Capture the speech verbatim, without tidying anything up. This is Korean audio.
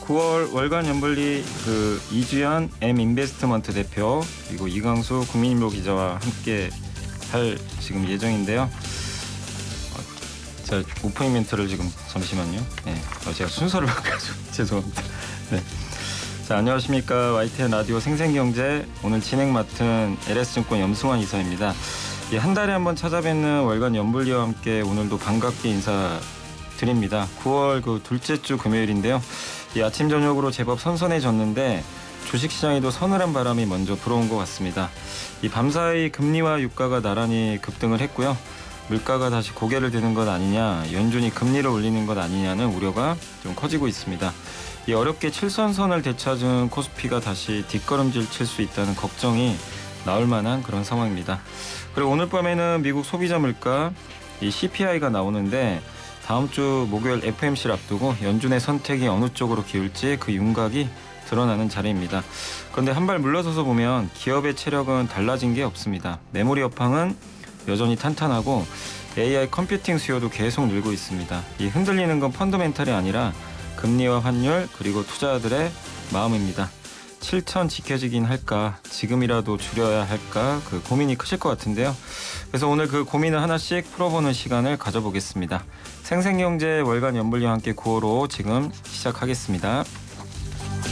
구월 월간 연불리 그 이주연 M인베스트먼트 대표 그리고 이강수 국민일보 기자와 함께 할 지금 예정인데요. 자, 오프닝 멘트를 지금 잠시만요. 네, 어, 제가 순서를 바꿔서 죄송합니다. 네, 자 안녕하십니까 와이티엔 라디오 생생경제 오늘 진행 맡은 엘에스증권 염승환 이사입니다. 예, 한 달에 한번 찾아뵙는 월간 연불리와 함께 오늘도 반갑게 인사드립니다. 구월 그 둘째 주 금요일인데요. 이 아침 저녁으로 제법 선선해졌는데 주식시장에도 서늘한 바람이 먼저 불어온 것 같습니다. 이 밤사이 금리와 유가가 나란히 급등을 했고요. 물가가 다시 고개를 드는 것 아니냐, 연준이 금리를 올리는 것 아니냐는 우려가 좀 커지고 있습니다. 이 어렵게 칠선선을 되찾은 코스피가 다시 뒷걸음질 칠 수 있다는 걱정이 나올 만한 그런 상황입니다. 그리고 오늘 밤에는 미국 소비자 물가 이 씨피아이가 나오는데 다음 주 목요일 에프오엠씨를 앞두고 연준의 선택이 어느 쪽으로 기울지 그 윤곽이 드러나는 자리입니다. 그런데 한 발 물러서서 보면 기업의 체력은 달라진 게 없습니다. 메모리 업황은 여전히 탄탄하고 에이아이 컴퓨팅 수요도 계속 늘고 있습니다. 이 흔들리는 건 펀더멘탈이 아니라 금리와 환율 그리고 투자자들의 마음입니다. 칠천 지켜지긴 할까, 지금이라도 줄여야 할까 그 고민이 크실 것 같은데요. 그래서 오늘 그 고민을 하나씩 풀어보는 시간을 가져보겠습니다. 생생경제 월간 연불리와 함께 구월호 지금 시작하겠습니다.